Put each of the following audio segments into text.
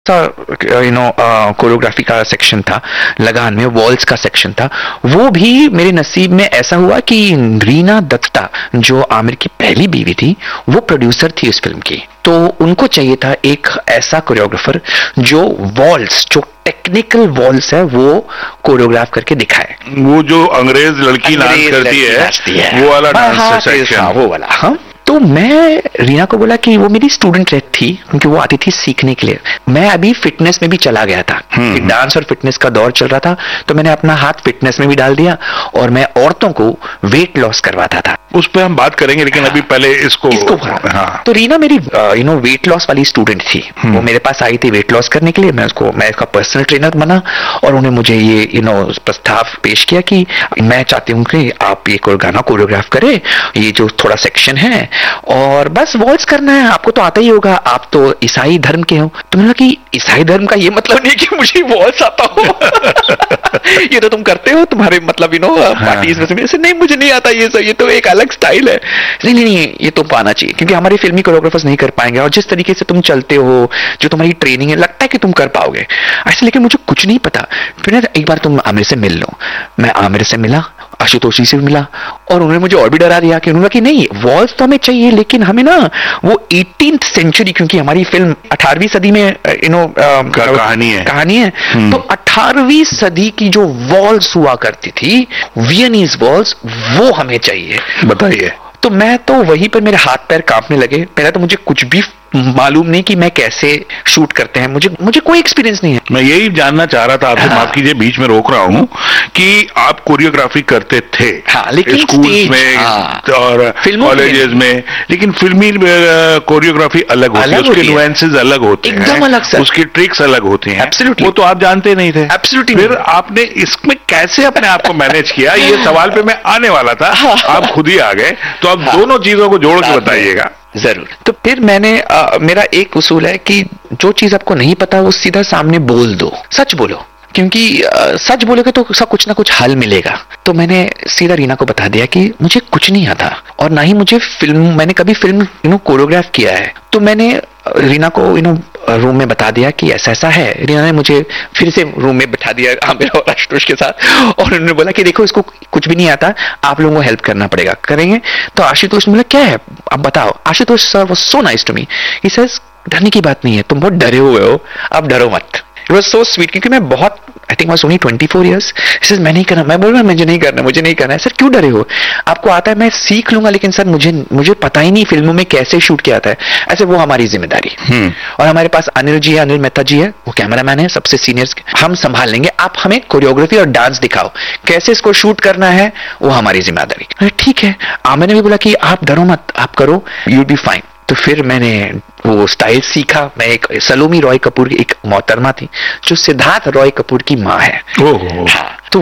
Choreography का section था, लगान में वॉल्स का सेक्शन था। वो भी मेरे नसीब में ऐसा हुआ कि रीना दत्ता जो आमिर की पहली बीवी थी, वो प्रोड्यूसर थी उस फिल्म की। तो उनको चाहिए था एक ऐसा कोरियोग्राफर जो वॉल्स, जो टेक्निकल वॉल्स है, वो कोरियोग्राफ करके दिखाए। वो जो अंग्रेज लड़की डांस करती है, वो वाला डांस सेक्शन, वो वाला। हाँ, तो मैं रीना को बोला कि वो मेरी स्टूडेंट थी, क्योंकि वो आती थी सीखने के लिए। मैं अभी फिटनेस में भी चला गया था, डांस और फिटनेस का दौर चल रहा था, तो मैंने अपना हाथ फिटनेस में भी डाल दिया और मैं औरतों को वेट लॉस करवाता था। उस पर हम बात करेंगे, लेकिन अभी पहले इसको हाँ। तो रीना मेरी वेट लॉस वाली स्टूडेंट थी। वो मेरे पास आई थी वेट लॉस करने के लिए। मैं उसका पर्सनल ट्रेनर बना और उन्हें मुझे ये प्रस्ताव पेश किया कि मैं चाहती हूँ कि आप ये गाना कोरियोग्राफ करें, ये जो थोड़ा सेक्शन है, और बस वॉल्स करना है, आपको तो आता ही होगा, आप तो ईसाई धर्म के हो। तो मैंने कहा कि ईसाई धर्म का ये मतलब नहीं कि मुझे वॉल्स आता हो। ये तो तुम करते हो, तुम्हारे मतलब पार्टीज में से। नहीं, मुझे नहीं आता ये सब, ये तो एक अलग स्टाइल है। नहीं नहीं नहीं, ये तुम पाना चाहिए, क्योंकि हमारे फिल्मी कोरियोग्राफर्स नहीं कर पाएंगे, और जिस तरीके से तुम चलते हो, जो तुम्हारी ट्रेनिंग है, लगता है कि तुम कर पाओगे ऐसे, लेकिन मुझे कुछ नहीं पता। फिर एक बार तुम आमिर से मिल लो। मैं आमिर से मिला, आशुतोषी से मिला, और उन्होंने मुझे और भी डरा दिया कि उन्होंने कहा कि नहीं, वॉल्स तो हमें चाहिए, लेकिन हमें ना वो 18th सेंचुरी, क्योंकि हमारी फिल्म 18वीं सदी में कहानी है, तो 18वीं सदी की जो वॉल्स हुआ करती थी, वियनीज वॉल्स, वो हमें चाहिए। बताइए। तो मैं तो वहीं पर मेरे हाथ पैर कांपने लगे। पहले तो मुझे कुछ भी मालूम नहीं कि मैं कैसे शूट करते हैं, मुझे कोई एक्सपीरियंस नहीं है। मैं यही जानना चाह रहा था आपसे, माफ कीजिए बीच में रोक रहा हूँ, कि आप कोरियोग्राफी करते थे लेकिन स्कूल्स में और कॉलेजेस में, लेकिन फिल्मी कोरियोग्राफी अलग होती है, उसके नुएंसेस अलग होते हैं, एकदम अलग, उसकी ट्रिक्स अलग होती हैं। एब्सोल्युटली। वो तो आप जानते नहीं थे। एब्सोल्युटली। फिर आपने इसमें कैसे अपने आप को मैनेज किया, ये सवाल पे मैं आने वाला था, आप खुद ही आ गए, तो आप दोनों चीजों को जोड़ के बताइएगा। जरूर। तो फिर मेरा एक उसूल है कि जो चीज आपको नहीं पता वो सीधा सामने बोल दो, सच बोलो, क्योंकि सच बोलोगे तो कुछ ना कुछ हल मिलेगा। तो मैंने सीधा रीना को बता दिया कि मुझे कुछ नहीं आता, और ना ही मुझे मैंने कभी फिल्म कोरियोग्राफ किया है। तो मैंने रीना को रूम में बता दिया कि ऐसा ऐसा है। रीना ने मुझे फिर से रूम में बिठा दिया आमिर और आशुतोष के साथ, और उन्होंने बोला कि देखो, इसको कुछ भी नहीं आता, आप लोगों को हेल्प करना पड़ेगा। करेंगे? तो आशुतोष ने बोला क्या है, आप बताओ। Ashutosh sir was so nice to me, he says डरने की बात नहीं है, तुम बहुत डरे हुए हो, आप डरो मत। इट वाज सो स्वीट, क्योंकि मैं बहुत, I think was only 24 years. मैं नहीं करना, मैं बोल रहा मुझे नहीं करना है। सर क्यों डरे हो, आपको आता है, मैं सीख लूंगा, लेकिन सर मुझे पता ही नहीं फिल्मों में कैसे शूट किया जाता है। ऐसे वो हमारी जिम्मेदारी। और हमारे पास अनिल मेहता जी है, वो कैमरामैन है, सबसे सीनियर्स, हम संभाल लेंगे, आप हमें कोरियोग्राफी और डांस दिखाओ, कैसे इसको शूट करना है वो हमारी जिम्मेदारी। ठीक है। आमिर ने भी बोला कि आप डरो मत, आप करो, यू विल बी फाइन। तो फिर मैंने वो स्टाइल सीखा। मैं एक सलोमी रॉय कपूर की एक मोहतरमा थी जो सिद्धार्थ रॉय कपूर की माँ है। हाँ, तो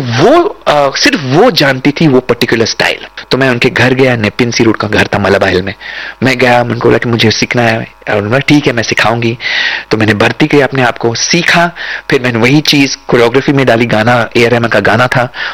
वो सिर्फ वो जानती थी वो पर्टिकुलर स्टाइल। तो मैं उनके घर गया, नेपिन सी रोड का घर था मलाबाइल में। मैं गया, उनको बोला कि मुझे सीखना है, और उन्होंने ठीक है मैं सिखाऊंगी। तो मैंने भर्ती किया अपने आप को, सीखा, फिर मैंने वही चीज कोरियोग्राफी में डाली। गाना ए आर रहमान का गाना था,